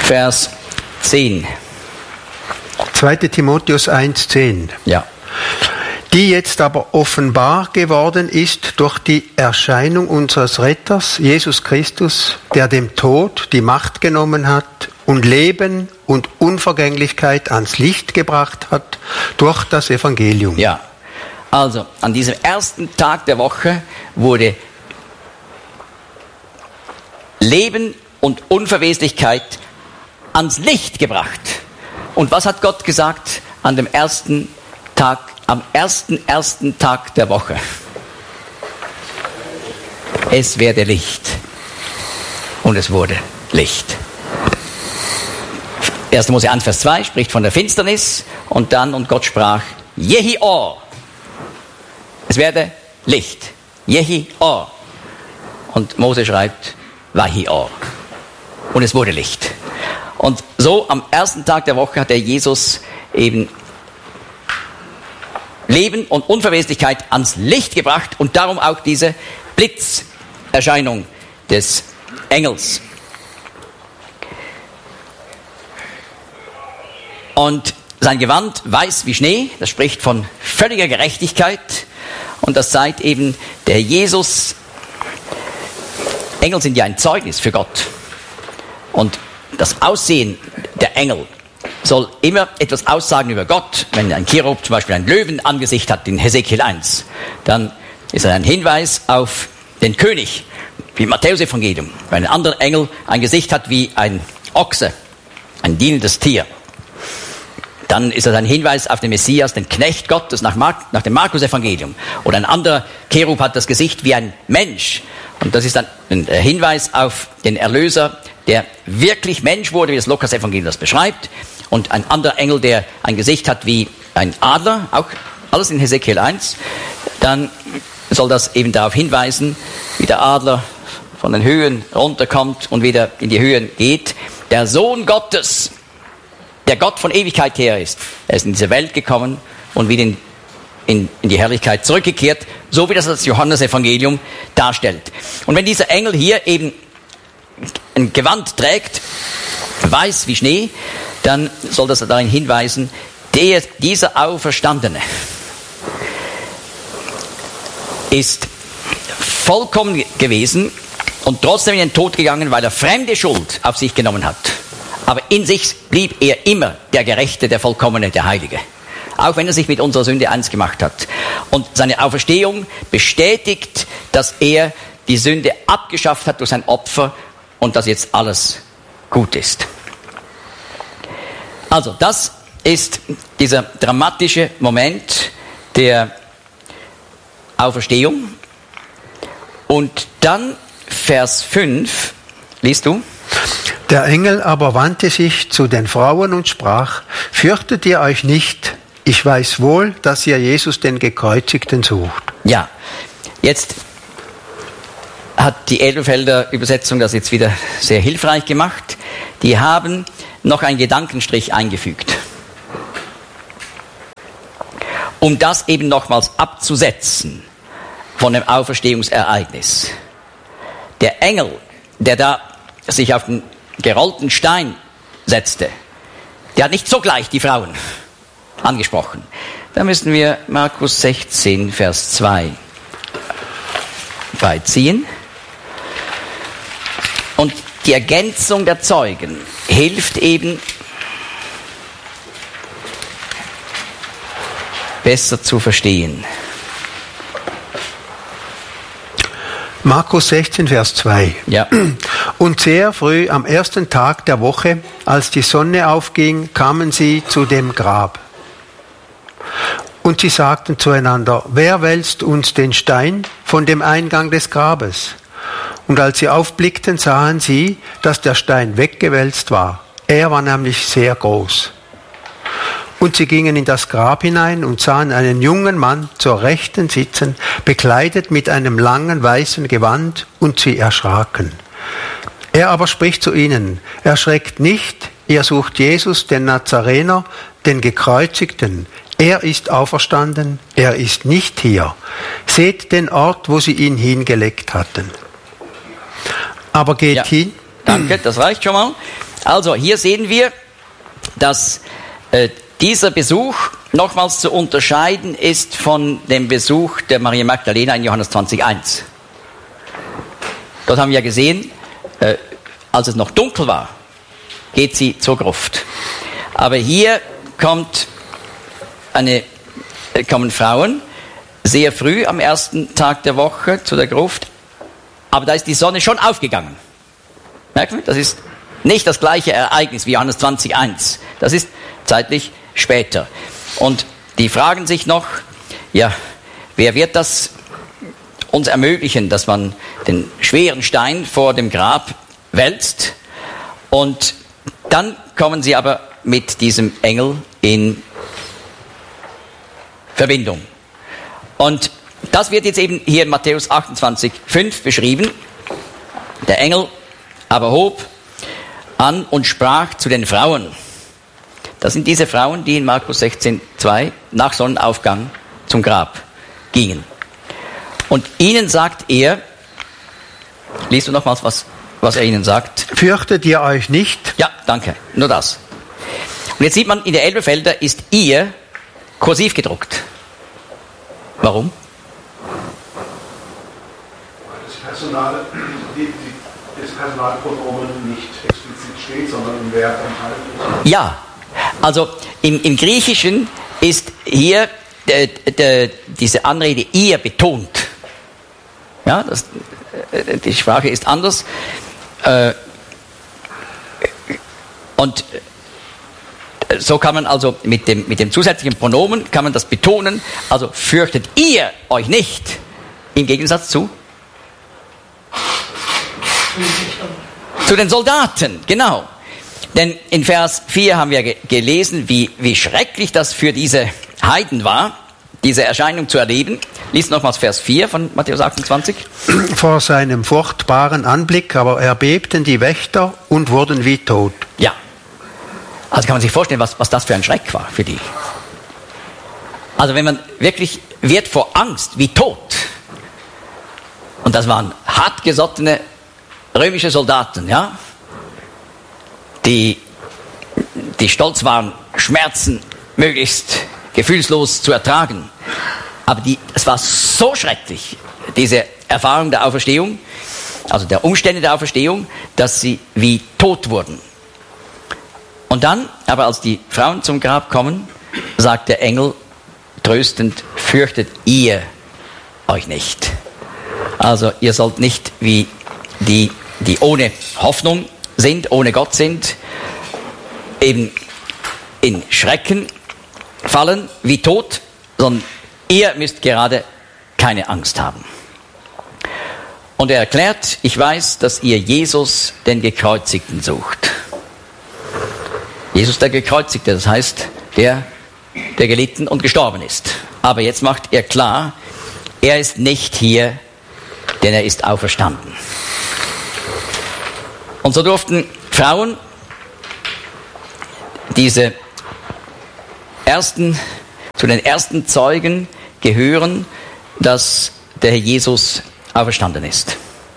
Vers 10. 2. Timotheus 1,10. Ja. Die jetzt aber offenbar geworden ist durch die Erscheinung unseres Retters, Jesus Christus, der dem Tod die Macht genommen hat und Leben und Unvergänglichkeit ans Licht gebracht hat durch das Evangelium. Ja, also an diesem ersten Tag der Woche wurde Leben und Unverweslichkeit ans Licht gebracht. Und was hat Gott gesagt an dem ersten Tag, am ersten Tag der Woche? Es werde Licht. Und es wurde Licht. 1. Mose 1, Vers 2 spricht von der Finsternis und Gott sprach, Yehi Or. Es werde Licht. Yehi Or. Und Mose schreibt, Vahi Or. Und es wurde Licht. Und so am ersten Tag der Woche hat der Jesus eben Leben und Unverweslichkeit ans Licht gebracht und darum auch diese Blitzerscheinung des Engels. Und sein Gewand weiß wie Schnee, das spricht von völliger Gerechtigkeit und das zeigt eben, der Jesus, Engel sind ja ein Zeugnis für Gott und das Aussehen der Engel soll immer etwas aussagen über Gott. Wenn ein Cherub zum Beispiel ein Löwenangesicht hat in Hesekiel 1, dann ist er ein Hinweis auf den König, wie im Matthäus-Evangelium. Wenn ein anderer Engel ein Gesicht hat wie ein Ochse, ein dienendes Tier, dann ist das ein Hinweis auf den Messias, den Knecht Gottes nach dem Markus-Evangelium. Oder ein anderer Cherub hat das Gesicht wie ein Mensch. Und das ist dann ein Hinweis auf den Erlöser, der wirklich Mensch wurde, wie das Lukas-Evangelium das beschreibt. Und ein anderer Engel, der ein Gesicht hat wie ein Adler, auch alles in Hesekiel 1, dann soll das eben darauf hinweisen, wie der Adler von den Höhen runterkommt und wieder in die Höhen geht. Der Sohn Gottes, der Gott von Ewigkeit her ist, er ist in diese Welt gekommen und wieder in die Herrlichkeit zurückgekehrt, so wie das Johannes-Evangelium darstellt. Und wenn dieser Engel hier eben ein Gewand trägt, weiß wie Schnee, dann soll das darin hinweisen, dieser Auferstandene ist vollkommen gewesen und trotzdem in den Tod gegangen, weil er fremde Schuld auf sich genommen hat. Aber in sich blieb er immer der Gerechte, der Vollkommene, der Heilige. Auch wenn er sich mit unserer Sünde eins gemacht hat. Und seine Auferstehung bestätigt, dass er die Sünde abgeschafft hat durch sein Opfer und dass jetzt alles gut ist. Also, das ist dieser dramatische Moment der Auferstehung. Und dann Vers 5, liest du? Der Engel aber wandte sich zu den Frauen und sprach, fürchtet ihr euch nicht, ich weiß wohl, dass ihr Jesus den Gekreuzigten sucht. Ja, jetzt hat die Elberfelder Übersetzung das jetzt wieder sehr hilfreich gemacht. Die haben noch einen Gedankenstrich eingefügt, um das eben nochmals abzusetzen von dem Auferstehungsereignis. Der Engel, der da sich auf den gerollten Stein setzte, der hat nicht sogleich die Frauen angesprochen. Da müssen wir Markus 16, Vers 2 beiziehen. Und die Ergänzung der Zeugen hilft eben, besser zu verstehen. Markus 16, Vers 2. Ja. Und sehr früh am ersten Tag der Woche, als die Sonne aufging, kamen sie zu dem Grab. Und sie sagten zueinander, wer wälzt uns den Stein von dem Eingang des Grabes? Und als sie aufblickten, sahen sie, dass der Stein weggewälzt war. Er war nämlich sehr groß. Und sie gingen in das Grab hinein und sahen einen jungen Mann zur Rechten sitzen, bekleidet mit einem langen weißen Gewand, und sie erschraken. Er aber spricht zu ihnen, erschreckt nicht, ihr sucht Jesus, den Nazarener, den Gekreuzigten. Er ist auferstanden, er ist nicht hier. Seht den Ort, wo sie ihn hingelegt hatten. Aber geht hin. Danke, das reicht schon mal. Also hier sehen wir, dass dieser Besuch nochmals zu unterscheiden ist von dem Besuch der Maria Magdalena in Johannes 20,1. Dort haben wir ja gesehen, als es noch dunkel war, geht sie zur Gruft. Aber hier kommen Frauen sehr früh am ersten Tag der Woche zu der Gruft, aber da ist die Sonne schon aufgegangen. Merkt man? Das ist nicht das gleiche Ereignis wie Johannes 20,1. Das ist zeitlich später. Und die fragen sich noch, ja, wer wird das uns ermöglichen, dass man den schweren Stein vor dem Grab wälzt? Und dann kommen sie aber mit diesem Engel in Verbindung. Und das wird jetzt eben hier in Matthäus 28,5 beschrieben. Der Engel aber hob an und sprach zu den Frauen. Das sind diese Frauen, die in Markus 16,2 nach Sonnenaufgang zum Grab gingen. Und ihnen sagt er, liest du nochmals, was er ihnen sagt? Fürchtet ihr euch nicht? Ja, danke, nur das. Und jetzt sieht man, in der Elberfelder ist ihr kursiv gedruckt. Warum? Das Personalpronomen nicht explizit steht, sondern im Verb enthalten ist. Ja, also im Griechischen ist hier diese Anrede ihr betont. Ja, die Sprache ist anders. Und so kann man also mit dem zusätzlichen Pronomen kann man das betonen. Also fürchtet ihr euch nicht, im Gegensatz zu den Soldaten, genau. Denn in Vers 4 haben wir gelesen, wie schrecklich das für diese Heiden war, diese Erscheinung zu erleben. Lies nochmals Vers 4 von Matthäus 28. Vor seinem furchtbaren Anblick aber erbebten die Wächter und wurden wie tot. Ja, also kann man sich vorstellen, was das für ein Schreck war für die. Also wenn man wirklich wird vor Angst wie tot. Und das waren hartgesottene römische Soldaten, ja, die stolz waren, Schmerzen möglichst gefühlslos zu ertragen. Aber es war so schrecklich, diese Erfahrung der Auferstehung, also der Umstände der Auferstehung, dass sie wie tot wurden. Und dann, aber als die Frauen zum Grab kommen, sagt der Engel tröstend, fürchtet ihr euch nicht. Also ihr sollt nicht wie die ohne Hoffnung sind, ohne Gott sind, eben in Schrecken fallen, wie tot, sondern ihr müsst gerade keine Angst haben. Und er erklärt, ich weiß, dass ihr Jesus, den Gekreuzigten, sucht. Jesus, der Gekreuzigte, das heißt, der gelitten und gestorben ist. Aber jetzt macht er klar, er ist nicht hier, denn er ist auferstanden. Und so durften Frauen zu den ersten Zeugen gehören, dass der Herr Jesus auferstanden ist.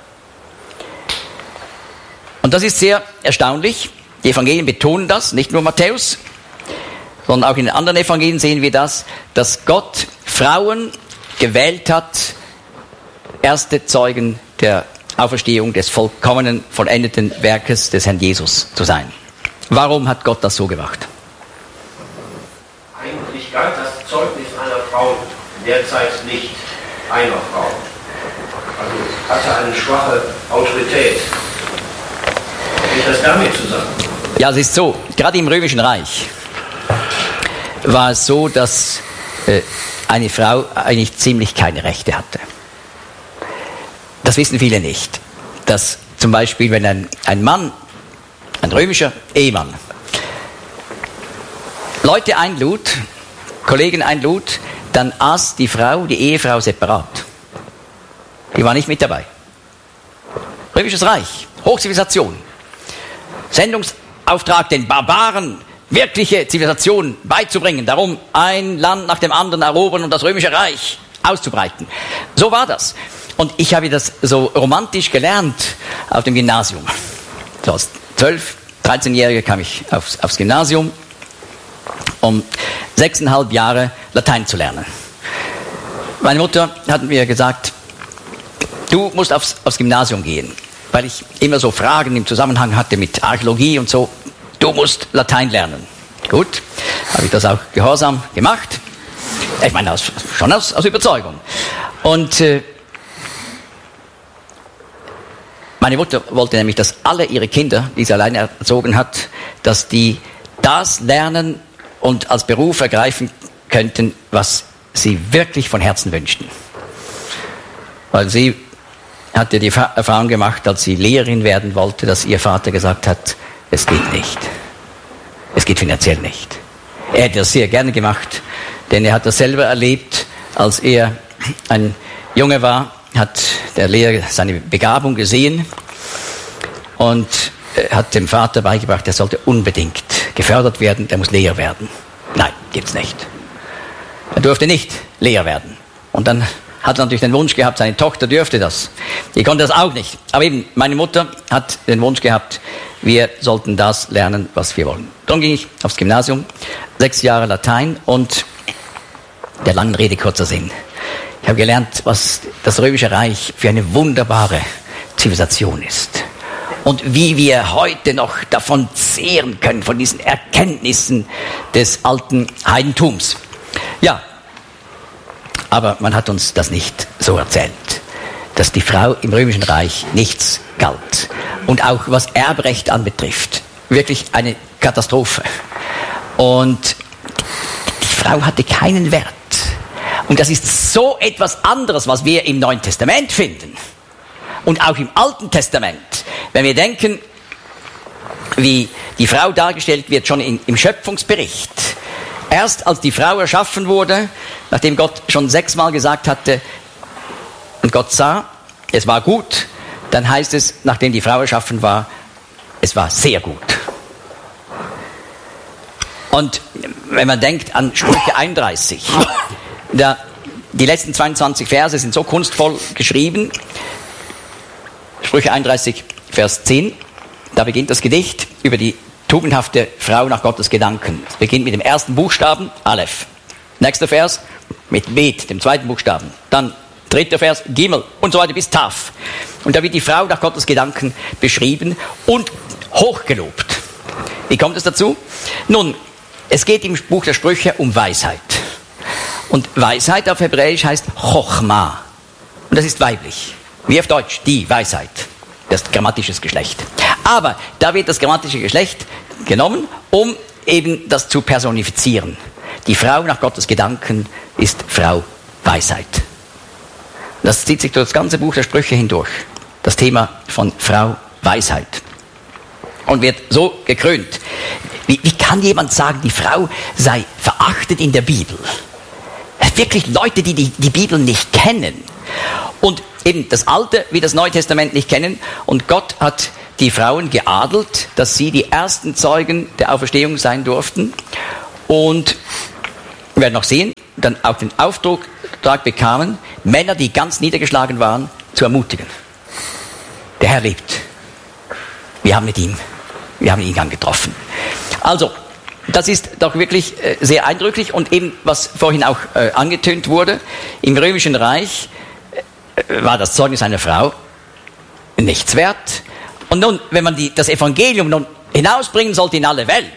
Und das ist sehr erstaunlich. Die Evangelien betonen das, nicht nur Matthäus, sondern auch in den anderen Evangelien sehen wir das, dass Gott Frauen gewählt hat, erste Zeugen der Auferstehung des vollkommenen, vollendeten Werkes des Herrn Jesus zu sein. Warum hat Gott das so gemacht? Eigentlich galt das Zeugnis einer Frau derzeit nicht einer Frau. Also hatte eine schwache Autorität. Hängt das damit zusammen? Ja, es ist so, gerade im Römischen Reich war es so, dass eine Frau eigentlich ziemlich keine Rechte hatte. Das wissen viele nicht. Dass zum Beispiel, wenn ein Mann, ein römischer Ehemann, Leute einlud, Kollegen einlud, dann aß die Ehefrau separat. Die war nicht mit dabei. Römisches Reich, Hochzivilisation. Sendungsauftrag, den Barbaren wirkliche Zivilisation beizubringen, darum ein Land nach dem anderen erobern und das Römische Reich auszubreiten. So war das. Und ich habe das so romantisch gelernt auf dem Gymnasium. So als 12-, 13-Jähriger kam ich aufs Gymnasium, um 6,5 Jahre Latein zu lernen. Meine Mutter hat mir gesagt, du musst aufs Gymnasium gehen, weil ich immer so Fragen im Zusammenhang hatte mit Archäologie und so. Du musst Latein lernen. Gut, habe ich das auch gehorsam gemacht. Ich meine, schon aus Überzeugung. Und meine Mutter wollte nämlich, dass alle ihre Kinder, die sie alleine erzogen hat, dass die das lernen und als Beruf ergreifen könnten, was sie wirklich von Herzen wünschten. Weil sie hatte die Erfahrung gemacht, als sie Lehrerin werden wollte, dass ihr Vater gesagt hat, es geht nicht. Es geht finanziell nicht. Er hätte das sehr gerne gemacht, denn er hat das selber erlebt, als er ein Junge war, hat der Lehrer seine Begabung gesehen und hat dem Vater beigebracht, er sollte unbedingt gefördert werden, er muss Lehrer werden. Nein, gibt's nicht. Er durfte nicht Lehrer werden. Und dann hat er natürlich den Wunsch gehabt, seine Tochter dürfte das. Die konnte das auch nicht. Aber eben, meine Mutter hat den Wunsch gehabt, wir sollten das lernen, was wir wollen. Dann ging ich aufs Gymnasium, 6 Jahre Latein und der langen Rede kurzer Sinn. Ich habe gelernt, was das Römische Reich für eine wunderbare Zivilisation ist. Und wie wir heute noch davon zehren können, von diesen Erkenntnissen des alten Heidentums. Ja, aber man hat uns das nicht so erzählt, dass die Frau im Römischen Reich nichts galt. Und auch was Erbrecht anbetrifft, wirklich eine Katastrophe. Und die Frau hatte keinen Wert. Und das ist so etwas anderes, was wir im Neuen Testament finden. Und auch im Alten Testament. Wenn wir denken, wie die Frau dargestellt wird, schon im Schöpfungsbericht. Erst als die Frau erschaffen wurde, nachdem Gott schon 6-mal gesagt hatte, und Gott sah, es war gut, dann heißt es, nachdem die Frau erschaffen war, es war sehr gut. Und wenn man denkt an Sprüche 31, die letzten 22 Verse sind so kunstvoll geschrieben. Sprüche 31, Vers 10, da beginnt das Gedicht über die tugendhafte Frau nach Gottes Gedanken. Es beginnt mit dem ersten Buchstaben, Aleph. Nächster Vers mit Bet, dem zweiten Buchstaben. Dann dritter Vers, Gimel und so weiter bis Taf. Und da wird die Frau nach Gottes Gedanken beschrieben und hochgelobt. Wie kommt es dazu? Nun, es geht im Buch der Sprüche um Weisheit. Und Weisheit auf Hebräisch heißt Chochma. Und das ist weiblich. Wie auf Deutsch, die Weisheit. Das ist grammatisches Geschlecht. Aber da wird das grammatische Geschlecht genommen, um eben das zu personifizieren. Die Frau nach Gottes Gedanken ist Frau Weisheit. Das zieht sich durch das ganze Buch der Sprüche hindurch. Das Thema von Frau Weisheit. Und wird so gekrönt. Wie kann jemand sagen, die Frau sei verachtet in der Bibel? Wirklich Leute, die die Bibel nicht kennen. Und eben das Alte wie das Neue Testament nicht kennen. Und Gott hat die Frauen geadelt, dass sie die ersten Zeugen der Auferstehung sein durften. Und wir werden noch sehen, dann auch den Auftrag bekamen, Männer, die ganz niedergeschlagen waren, zu ermutigen. Der Herr lebt. Wir haben ihn getroffen. Also, das ist doch wirklich sehr eindrücklich. Und eben, was vorhin auch angetönt wurde, im Römischen Reich war das Zeugnis einer Frau nichts wert. Und nun, wenn man das Evangelium nun hinausbringen sollte in alle Welt,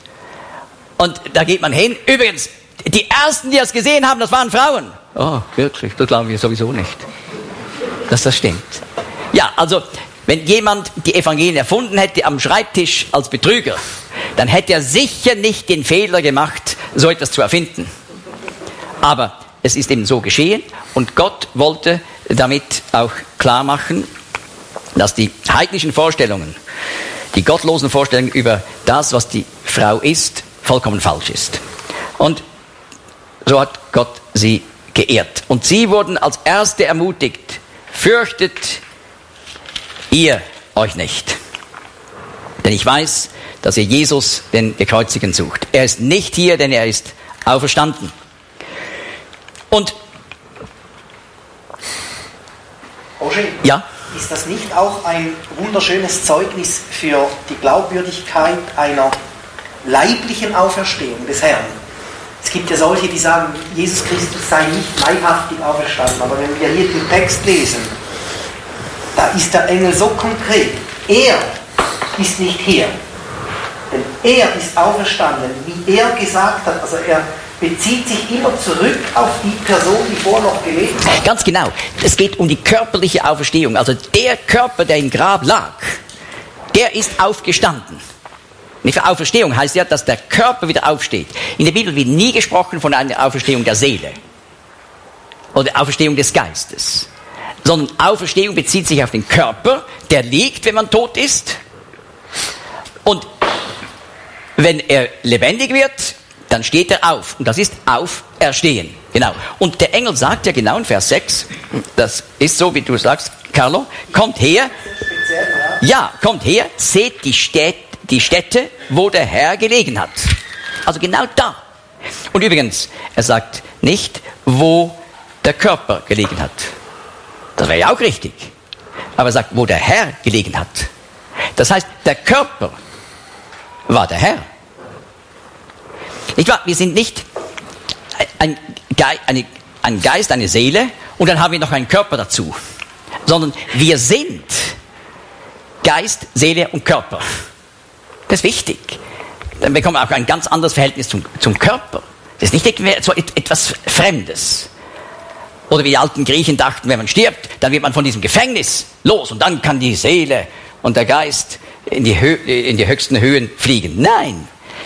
und da geht man hin, übrigens, die Ersten, die das gesehen haben, das waren Frauen. Oh, wirklich, das glauben wir sowieso nicht, dass das stimmt. Ja, also, wenn jemand die Evangelien erfunden hätte am Schreibtisch als Betrüger, dann hätte er sicher nicht den Fehler gemacht, so etwas zu erfinden. Aber es ist eben so geschehen und Gott wollte damit auch klar machen, dass die heidnischen Vorstellungen, die gottlosen Vorstellungen über das, was die Frau ist, vollkommen falsch ist. Und so hat Gott sie geehrt. Und sie wurden als Erste ermutigt, fürchtet ihr euch nicht. Denn ich weiß, dass ihr Jesus, den Gekreuzigten, sucht. Er ist nicht hier, denn er ist auferstanden. Und Roger, ja? ist das nicht auch ein wunderschönes Zeugnis für die Glaubwürdigkeit einer leiblichen Auferstehung des Herrn? Es gibt ja solche, die sagen, Jesus Christus sei nicht leibhaftig auferstanden. Aber wenn wir hier den Text lesen, da ist der Engel so konkret. Er ist nicht hier. Denn er ist auferstanden, wie er gesagt hat. Also er bezieht sich immer zurück auf die Person, die vorher noch gelebt hat. Ganz genau. Es geht um die körperliche Auferstehung. Also der Körper, der im Grab lag, der ist aufgestanden. Nicht für Auferstehung heißt ja, dass der Körper wieder aufsteht. In der Bibel wird nie gesprochen von einer Auferstehung der Seele oder Auferstehung des Geistes, sondern Auferstehung bezieht sich auf den Körper, der liegt, wenn man tot ist. Und wenn er lebendig wird, dann steht er auf. Und das ist Auferstehen. Genau. Und der Engel sagt ja genau in Vers 6, das ist so, wie du sagst, Carlo, kommt her. Ja, kommt her, seht die Stätte, wo der Herr gelegen hat. Also genau da. Und übrigens, er sagt nicht, wo der Körper gelegen hat. Das wäre ja auch richtig. Aber er sagt, wo der Herr gelegen hat. Das heißt, der Körper war der Herr. Nicht wahr? Wir sind nicht ein Geist, eine Seele und dann haben wir noch einen Körper dazu. Sondern wir sind Geist, Seele und Körper. Das ist wichtig. Dann bekommen wir auch ein ganz anderes Verhältnis zum Körper. Das ist nicht so etwas Fremdes. Oder wie die alten Griechen dachten, wenn man stirbt, dann wird man von diesem Gefängnis los und dann kann die Seele und der Geist in die höchsten Höhen fliegen. Nein,